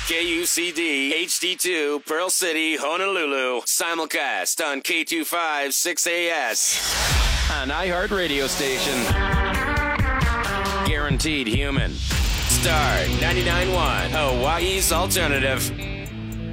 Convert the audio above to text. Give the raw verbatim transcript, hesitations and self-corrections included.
K U C D H D two, Pearl City, Honolulu. Simulcast on K two five six A S. An iHeart radio station. Guaranteed human. Star ninety-nine point one, Hawaii's alternative.